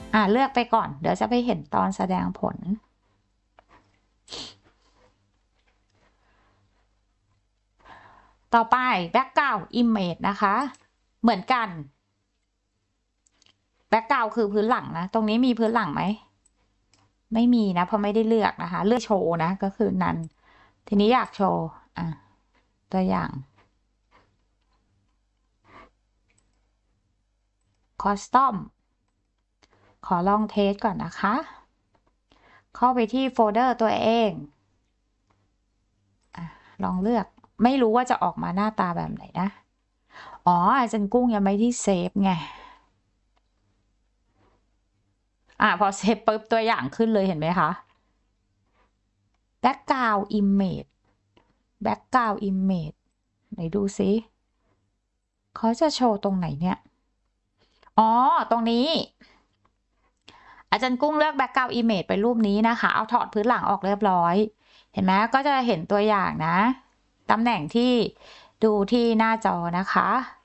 เลือกไปก่อนเดี๋ยวจะไปเห็นตอนแสดงผลต่อไป background image นะคะเหมือนกัน background คือพื้นหลังนะตรงนี้มีพื้นหลังไหมไม่มีนะเพราะไม่ได้เลือกนะคะเลือกโชว์นะก็คือนั้นทีนี้อยากโชว์ตัวอย่าง custom ขอลองเทสก่อนนะคะเข้าไปที่โฟลเดอร์ตัวเองลองเลือกไม่รู้ว่าจะออกมาหน้าตาแบบไหนนะอาจารย์กุ้งยังไม่ที่เซฟไงพอเซฟปุ๊บตัวอย่างขึ้นเลยเห็นไหมคะ background image background image ไหนดูซิเขาจะโชว์ตรงไหนเนี่ยตรงนี้อาจารย์กุ้งเลือก background image ไปรูปนี้นะคะเอาถอดพื้นหลังออกเรียบร้อยเห็นไหมก็จะเห็นตัวอย่างนะตำแหน่งที่ดูที่หน้าจอนะคะ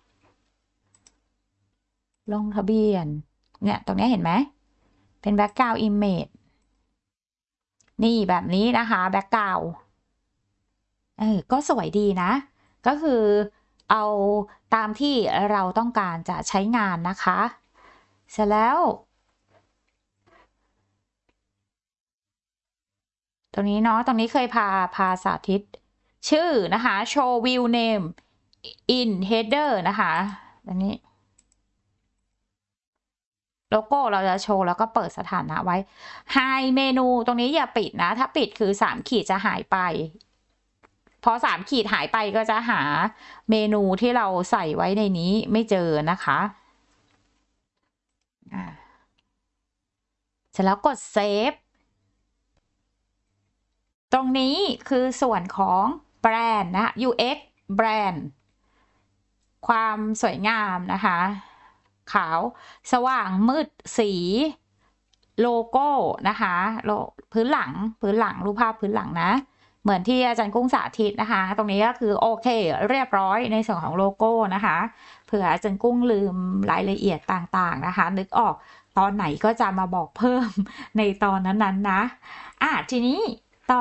ลงทะเบียนเนี่ยตรงนี้เห็นไหมเป็น background image นี่แบบนี้นะคะ background ก็สวยดีนะก็คือเอาตามที่เราต้องการจะใช้งานนะคะเสร็จแล้วตรงนี้เนาะตรงนี้เคยพาสาธิตชื่อนะคะ show view name in header นะคะตรงนี้โลโก้เราจะโชว์แล้วก็เปิดสถานะไว้ Hide เมนูตรงนี้อย่าปิดนะถ้าปิดคือ3ขีดจะหายไปพอ3ขีดหายไปก็จะหาเมนูที่เราใส่ไว้ในนี้ไม่เจอนะคะเสร็จแล้วกดเซฟตรงนี้คือส่วนของแบรนด์นะ UX แบรนด์ความสวยงามนะคะขาวสว่างมืดสีโลโก้นะคะพื้นหลังรูปภาพพื้นหลังนะเหมือนที่อาจารย์กุ้งสาธิตนะคะตรงนี้ก็คือโอเคเรียบร้อยในส่วนของโลโก้นะคะเผื่ออาจารย์กุ้งลืมรายละเอียดต่างๆนะคะนึกออกตอนไหนก็จะมาบอกเพิ่มในตอนนั้นๆนะทีนี้ต่อ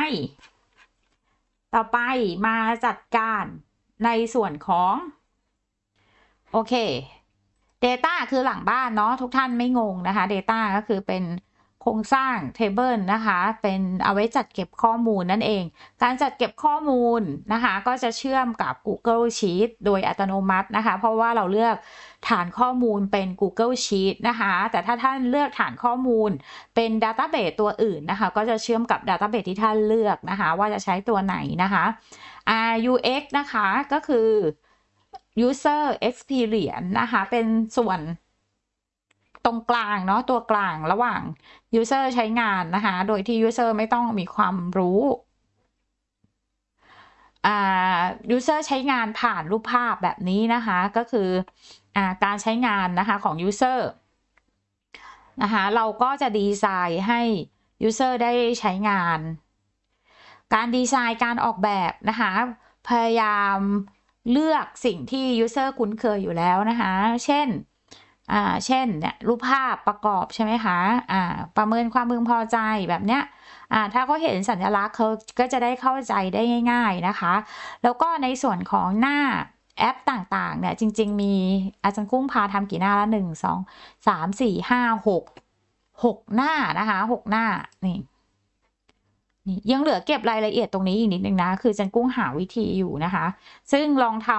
ไปมาจัดการในส่วนของโอเค Data คือหลังบ้านเนาะทุกท่านไม่งงนะคะ Data ก็คือเป็นโครงสร้าง Table นะคะเป็นเอาไว้จัดเก็บข้อมูลนั่นเองการจัดเก็บข้อมูลนะคะก็จะเชื่อมกับ Google Sheet โดยอัตโนมัตินะคะเพราะว่าเราเลือกฐานข้อมูลเป็น Google Sheet นะคะแต่ถ้าท่านเลือกฐานข้อมูลเป็น Database ตัวอื่นนะคะก็จะเชื่อมกับ Database ที่ท่านเลือกนะคะว่าจะใช้ตัวไหนนะคะ UX นะคะก็คือ user experience นะคะเป็นส่วนตรงกลางเนาะตัวกลางระหว่าง user ใช้งานนะคะโดยที่ user ไม่ต้องมีความรู้user ใช้งานผ่านรูปภาพแบบนี้นะคะก็คือการใช้งานนะคะของ user นะคะเราก็จะดีไซน์ให้ user ได้ใช้งานการดีไซน์การออกแบบนะคะพยายามเลือกสิ่งที่ user คุ้นเคยอยู่แล้วนะคะเช่นเนี่ยรูปภาพประกอบใช่ไหมคะประเมินความพึงพอใจแบบเนี้ยถ้าเขาเห็นสัญลักษณ์เขาก็จะได้เข้าใจได้ง่ายๆนะคะแล้วก็ในส่วนของหน้าแอปต่างๆเนี่ยจริงๆมีอาจารย์กุ้งพาทำกี่หน้าละ1 2 3 4 5 6หน้านะคะ6หน้านี่ยังเหลือเก็บรายละเอียดตรงนี้อีกนิดนึงนะคืออาจารย์กุ้งหาวิธีอยู่นะคะซึ่งลองทำ